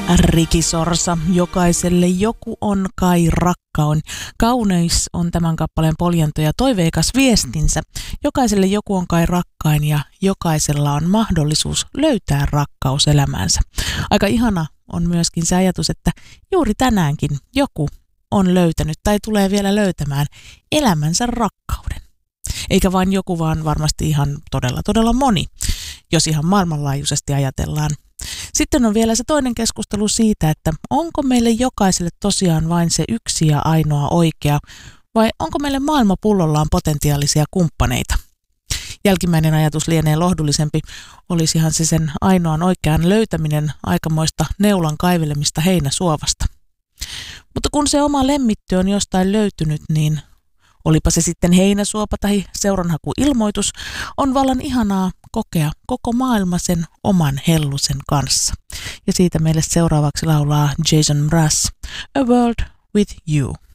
Riki Sorsa, jokaiselle joku on kai rakkaun. Kauneus on tämän kappaleen poljento ja toiveikas viestinsä. Jokaiselle joku on kai rakkain ja jokaisella on mahdollisuus löytää rakkaus elämäänsä. Aika ihana on myöskin se ajatus, että juuri tänäänkin joku on löytänyt tai tulee vielä löytämään elämänsä rakkauden. Eikä vain joku, vaan varmasti ihan todella moni, jos ihan maailmanlaajuisesti ajatellaan. Sitten on vielä se toinen keskustelu siitä, että onko meille jokaiselle tosiaan vain se yksi ja ainoa oikea, vai onko meille maailma pullollaan potentiaalisia kumppaneita. Jälkimmäinen ajatus lienee lohdullisempi, olisihan se sen ainoan oikean löytäminen aikamoista neulan kaivelemista heinäsuovasta. Mutta kun se oma lemmitty on jostain löytynyt, niin olipa se sitten heinäsuopa tai seuranhakuilmoitus, on vallan ihanaa kokea koko maailma sen oman hellusen kanssa. Ja siitä meille seuraavaksi laulaa Jason Mraz, A World with You.